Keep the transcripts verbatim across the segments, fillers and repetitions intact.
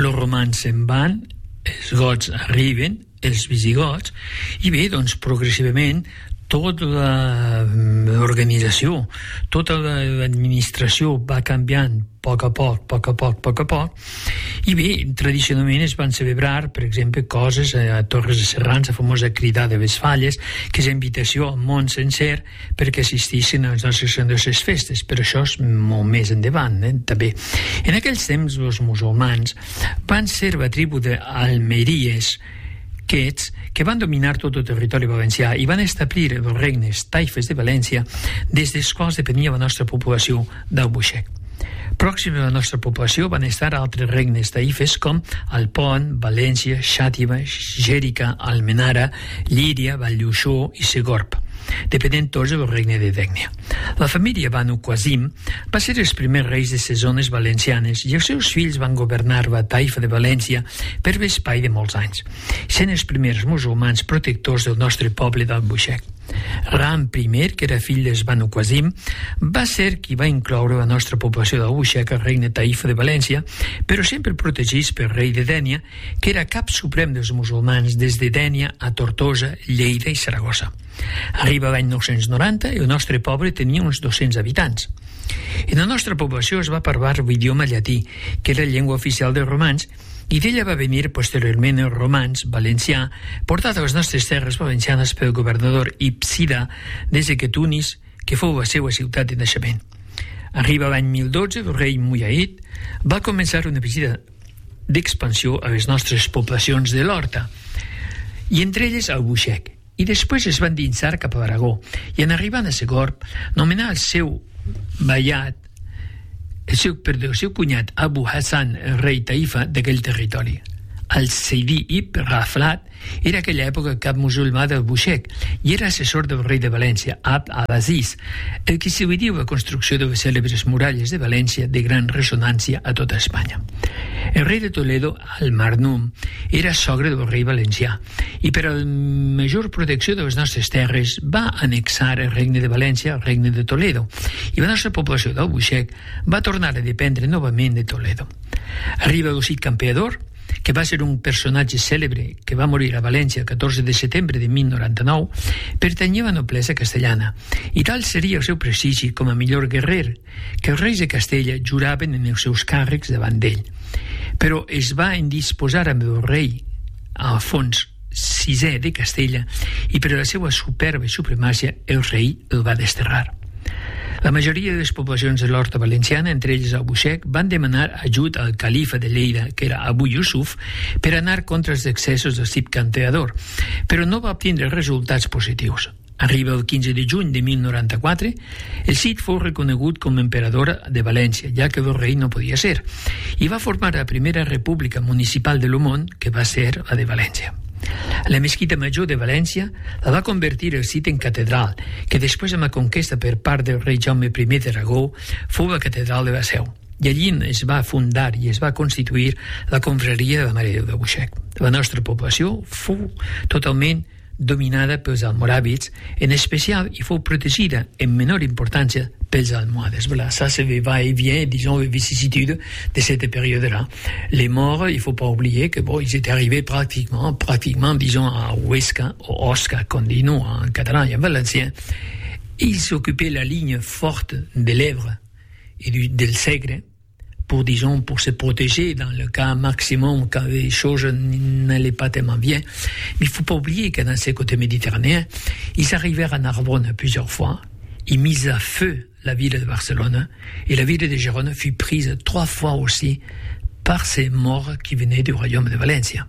els romans se'n van, els gots arriben, els visigots, i bé, doncs, progressivament, tota l'organització, tota l'administració va canviant a poc a poc, a poc a poc, a poc a poc, i bé, tradicionalment es van celebrar, per exemple, coses a Torres de Serrans, la famosa Crida de Westfalles, que és invitació al món sencer perquè assistissin a les nostres festes, però això és molt més endavant, eh? També. En aquells temps, els musulmans van ser la tribu d'Almeries, aquests que van dominar tot el territori valencià i van establir els regnes taifes de València, des dels quals depenia la nostra població d'Albuixec. Pròxim a la nostra població van estar altres regnes taifes com Alpont, València, Xàtiva, Xèrica, Almenara, Llíria, Valldeuxó i Segorb, depenent tots del regne de Dènia. La família Banu Qasim va ser els primers reis de les zones valencianes i els seus fills van governar la taifa de València per l'espai de molts anys, sent els primers musulmans protectors del nostre poble d'Albuixec. Ram I, que era fill dels Banu Qasim, va ser qui va incloure la nostra població d'Albuixec al regne taifa de València, però sempre protegits pel rei de Dènia, que era cap suprem dels musulmans des de Dènia a Tortosa, Lleida i Saragossa. Arriba l'any nou-cents noranta i el nostre poble tenia uns dos-cents habitants. En la nostra població es va parlar l'idioma llatí, que era llengua oficial dels romans, i d'ella va venir posteriorment el romans valencià, portat a les nostres terres valencianes pel governador Ibsida des que Tunis, que fou la seva ciutat de naixement. Arriba l'any mil dotze, el rei Muyahid va començar una visita d'expansió a les nostres poblacions de l'Horta, i entre elles Albuixec, i després es van dinsar cap a Aragó, i en arribant a Segorb, nomenar el seu ballat, el seu, perdó, el seu cunyat Abu Hassan, el rei taifa d'aquell territori. El Seidi ibn Raflat era a aquella època cap musulmà d'Albuixec i era assessor del rei de València, Abd al-Aziz, el que s'oblidiu la construcció de les cèlebres muralles de València de gran ressonància a tota Espanya. El rei de Toledo, al-Marnum, era sogre del rei valencià i per a la major protecció de les nostres terres va annexar el regne de València al regne de Toledo i la nostra població d'Albuixec va tornar a dependre novament de Toledo. Arriba el Cid Campeador, que va ser un personatge cèlebre que va morir a València el catorze de setembre de mil noranta-nou, pertanyia a la noblesa castellana, i tal seria el seu prestigi com a millor guerrer, que els reis de Castella juraven en els seus càrrecs davant d'ell. Però es va indisposar amb el rei Alfons sisè de Castella i per a la seva superba supremàcia el rei el va desterrar. La majoria de les poblacions de l'Horta Valenciana, entre ells Albuixec, van demanar ajut al califa de Lleida, que era Abu Yusuf, per anar contra els excessos del Cid Campeador, però no va obtindre resultats positius. Arriba el quinze de juny de mil noranta-quatre, el Cid fou reconegut com a emperador de València, ja que el rei no podia ser, i va formar la primera república municipal de l'Omont, que va ser la de València. La mesquita major de València la va convertir el Cid en catedral, que després amb la conquesta per part del rei Jaume I d'Aragó fou la catedral de la Seu. I allí es va fundar i es va constituir la confraria de la Mare de Déu d'Albuixec. La nostra població fou totalment dominada pels almoràvits, en especial, i fou protegida en menor importància pels almohades. Voilà, ça c'est le va-et-vient, disons, les vicissitudes de cette période-là. Les morts, il ne faut pas oublier que bon, ils étaient arrivés pratiquement, pratiquement, disons, à Huesca, ou Osca, comme dit nous en catalan et en valencien. Ils occupaient la ligne forte de l'Èbre et du, del Segre, pour, disons, pour se protéger dans le cas maximum quand les choses n'allaient pas tellement bien. Mais il ne faut pas oublier que dans ces côtés méditerranéens, ils arrivèrent à Narbonne plusieurs fois, ils mis à feu la ville de Barcelone, et la ville de Gérone fut prise trois fois aussi par ces morts qui venaient du royaume de Valencia,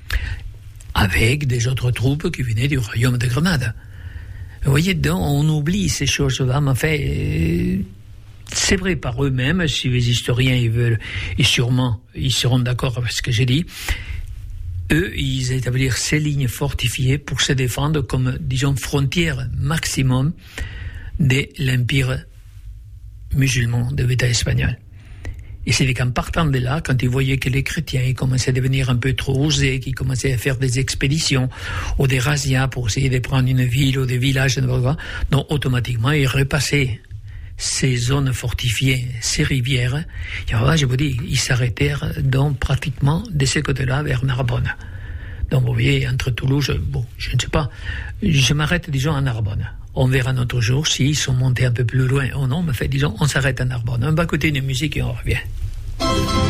avec des autres troupes qui venaient du royaume de Grenade. Vous voyez, donc, on oublie ces choses-là, mais en fait... Euh, c'est vrai par eux-mêmes, si les historiens ils veulent, et sûrement ils seront d'accord avec ce que j'ai dit, eux, ils établirent ces lignes fortifiées pour se défendre comme, disons, frontière maximum de l'empire musulman de l'État espagnol. Et c'est qu'en partant de là, quand ils voyaient que les chrétiens ils commençaient à devenir un peu trop osés, qu'ils commençaient à faire des expéditions ou des razzias pour essayer de prendre une ville ou des villages, donc automatiquement ils repassaient ces zones fortifiées, ces rivières, et alors là, je vous dis, ils s'arrêtèrent donc pratiquement de ce côté-là vers Narbonne. Donc vous voyez, entre Toulouse, bon, je ne sais pas, je m'arrête, disons, à Narbonne. On verra un autre jour s'ils sont montés un peu plus loin ou non, mais fait, disons, on s'arrête à Narbonne. On va écouter une musique et on revient.